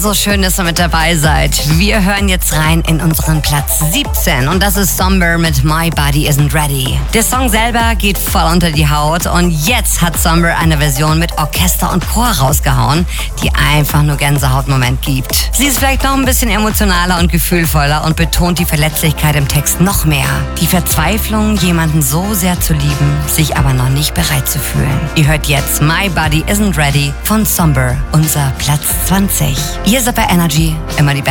so schön, dass ihr mit dabei seid. Wir hören jetzt rein in unseren Platz 17 und das ist Somber mit My Body Isn't Ready. Der Song selber geht voll unter die Haut und jetzt hat Somber eine Version mit Orchester und Chor rausgehauen, die einfach nur Gänsehautmoment gibt. Sie ist vielleicht noch ein bisschen emotionaler und gefühlvoller und betont die Verletzlichkeit im Text noch mehr. Die Verzweiflung, jemanden so sehr zu lieben, sich aber noch nicht bereit zu fühlen. Ihr hört jetzt My Body Isn't Ready von Somber, unser Platz 20. Ihr seid bei Energy, immer die Beste.